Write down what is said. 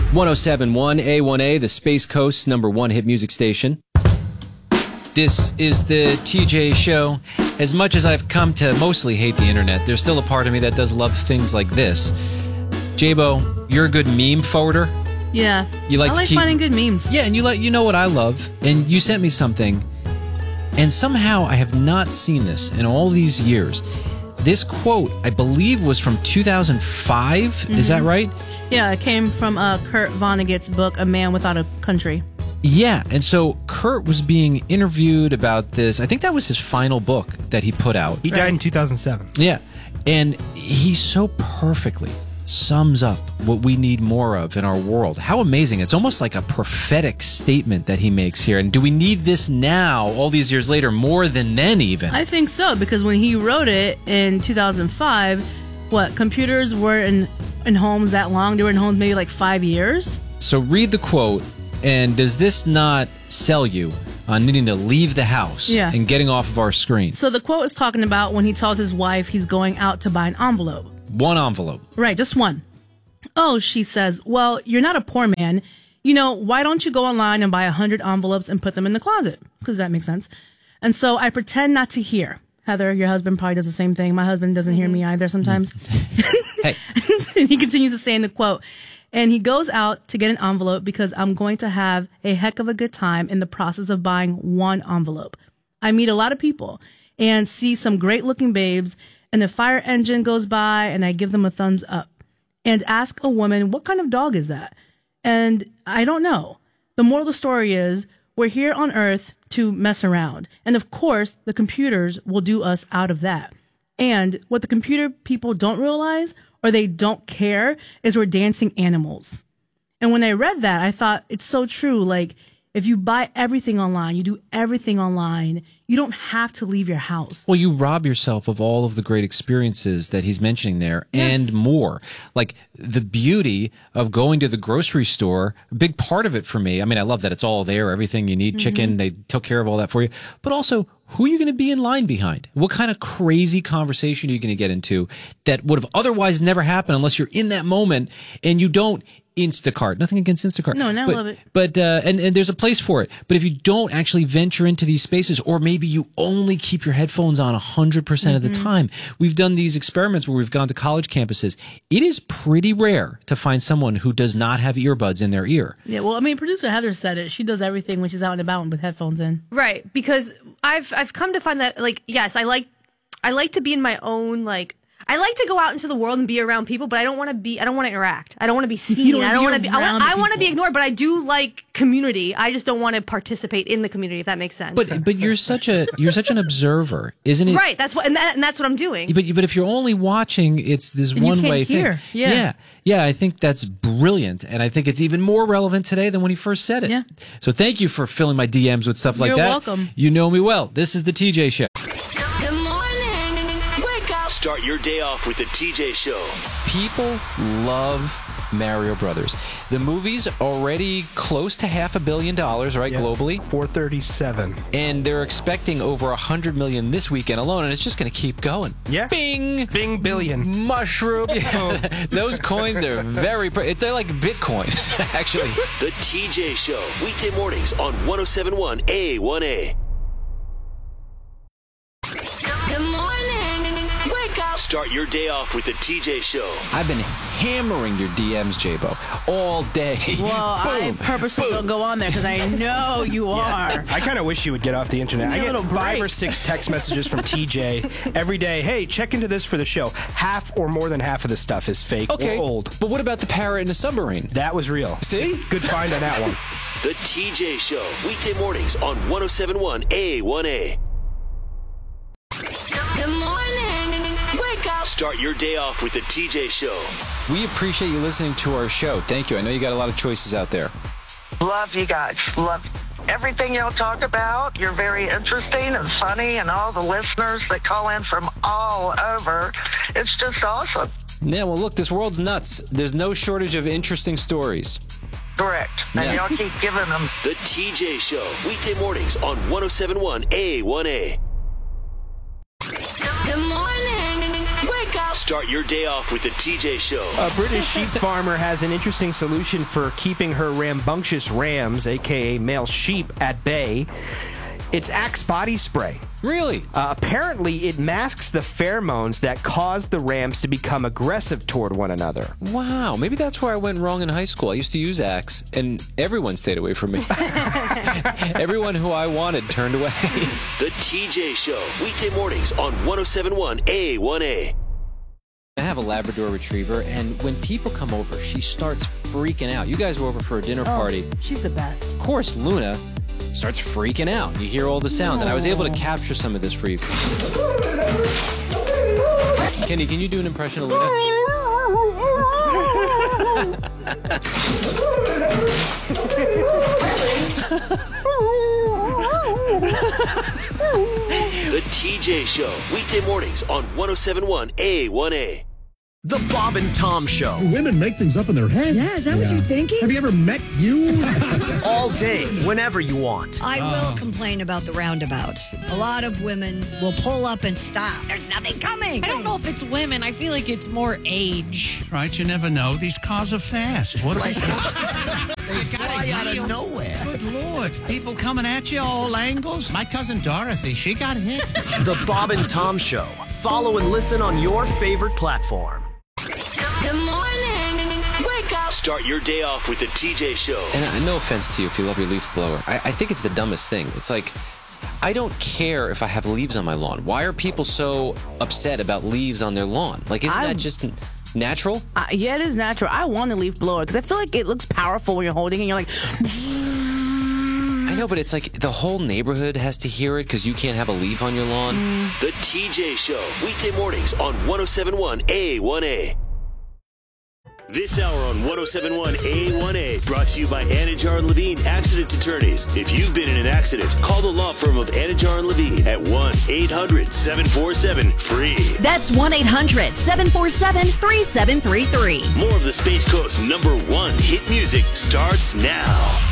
1071 A1A, the Space Coast's #1 hit music station. This is the TJ Show. As much as I've come to mostly hate the internet, there's still a part of me that does love things like this. Jabo, you're a good meme forwarder. Yeah. You like I like finding good memes. Yeah, and you know what I love. And you sent me something, and somehow I have not seen this in all these years. This quote, I believe, was from 2005. Mm-hmm. Is that right? Yeah, it came from Kurt Vonnegut's book, A Man Without a Country. Yeah, and so Kurt was being interviewed about this. I think that was his final book that he put out. He died in 2007. Yeah, and he so perfectly sums up what we need more of in our world. How amazing. It's almost like a prophetic statement that he makes here. And do we need this now, all these years later, more than then even? I think so, because when he wrote it in 2005, computers were in homes that long? They were in homes maybe like 5 years? So read the quote, and does this not sell you on needing to leave the house and getting off of our screen? So the quote is talking about when he tells his wife he's going out to buy an envelope. One envelope. Right, just one. Oh, she says, well, you're not a poor man. You know, why don't you go online and buy 100 envelopes and put them in the closet? Because that makes sense. And so I pretend not to hear. Heather, your husband probably does the same thing. My husband doesn't hear me either sometimes. Hey. And he continues to say in the quote, and he goes out to get an envelope because I'm going to have a heck of a good time in the process of buying one envelope. I meet a lot of people and see some great looking babes, and the fire engine goes by and I give them a thumbs up and ask a woman, what kind of dog is that? And I don't know. The moral of the story is we're here on Earth to mess around. And of course, the computers will do us out of that. And what the computer people don't realize or they don't care is we're dancing animals. And when I read that, I thought it's so true. Like, if you buy everything online, you do everything online, you don't have to leave your house. Well, you rob yourself of all of the great experiences that he's mentioning there and more. Like the beauty of going to the grocery store, a big part of it for me. I mean, I love that it's all there, everything you need, chicken, they took care of all that for you. But also, who are you going to be in line behind? What kind of crazy conversation are you going to get into that would have otherwise never happened unless you're in that moment and you don't Instacart. Nothing against Instacart. No, I love it. But and there's a place for it. But if you don't actually venture into these spaces, or maybe you only keep your headphones on 100% of the time. We've done these experiments where we've gone to college campuses. It is pretty rare to find someone who does not have earbuds in their ear. Yeah, well, I mean, producer Heather said it. She does everything when she's out and about with headphones in. Right, because I've come to find that, like, yes, I like to be in my own, like, I like to go out into the world and be around people, but I don't want to interact. I don't want to be seen. I want to be ignored, but I do like community. I just don't want to participate in the community, if that makes sense. But you're such an observer, isn't it? Right. That's what, and that's what I'm doing. But if you're only watching, it's this one way thing. Yeah. I think that's brilliant, and I think it's even more relevant today than when he first said it. Yeah. So thank you for filling my DMs with stuff like that. You're welcome. You know me well. This is the TJ Show. Start your day off with the TJ Show. People love Mario Brothers. The movie's already close to $500 million, right, globally? 437. And they're expecting over 100 million this weekend alone, and it's just going to keep going. Yeah. Bing! Bing billion. Mushroom. Those coins are they're like Bitcoin, actually. The TJ Show, weekday mornings on 1071 A1A. Start your day off with the TJ Show. I've been hammering your DMs, Jabo, all day. Well, I purposely don't go on there because I know you are. I kind of wish you would get off the internet. I get 5 or 6 text messages from TJ every day. Hey, check into this for the show. Half or more than half of the stuff is fake or old. But what about the parrot in the submarine? That was real. See? Good find on that one. The TJ Show, weekday mornings on 1071 A1A. Start your day off with the TJ Show. We appreciate you listening to our show. Thank you. I know you got a lot of choices out there. Love you guys. Love everything y'all talk about. You're very interesting and funny, and all the listeners that call in from all over. It's just awesome. Yeah, well, look, this world's nuts. There's no shortage of interesting stories. Correct. And y'all keep giving them. The TJ Show, weekday mornings on 1071 A1A. Start your day off with the TJ Show. A British sheep farmer has an interesting solution for keeping her rambunctious rams, a.k.a. male sheep, at bay. It's Axe body spray. Really? Apparently, it masks the pheromones that cause the rams to become aggressive toward one another. Wow, maybe that's where I went wrong in high school. I used to use Axe, and everyone stayed away from me. Everyone who I wanted turned away. The TJ Show, weekday mornings on 107.1 A1A. I have a Labrador Retriever, and when people come over, she starts freaking out. You guys were over for a dinner party. She's the best. Of course, Luna starts freaking out. You hear all the sounds, and I was able to capture some of this for you. Kenny, can you do an impression of Luna? The TJ Show, weekday mornings on 107.1 A1A. The Bob and Tom Show. Women make things up in their head. Yeah, is that what you're thinking? Have you ever met you? All day, whenever you want. I will complain about the roundabouts. A lot of women will pull up and stop. There's nothing coming. I don't know if it's women. I feel like it's more age. Right, you never know. These cars are fast. What They fly out of nowhere. Good Lord. People coming at you all angles. My cousin Dorothy, she got hit. The Bob and Tom Show. Follow and listen on your favorite platform. Good morning. Wake up. Start your day off with the TJ Show. And no offense to you if you love your leaf blower. I think it's the dumbest thing. It's like, I don't care if I have leaves on my lawn. Why are people so upset about leaves on their lawn? Like, isn't that just natural? Yeah, it is natural. I want a leaf blower because I feel like it looks powerful when you're holding it and you're like... I know, but it's like the whole neighborhood has to hear it because you can't have a leaf on your lawn. The TJ Show, weekday mornings on 107.1 A1A. This hour on 107.1 A1A, brought to you by Anajar and Levine Accident Attorneys. If you've been in an accident, call the law firm of Anajar and Levine at 1-800-747-FREE. That's 1-800-747-3733. More of the Space Coast's #1 hit music starts now.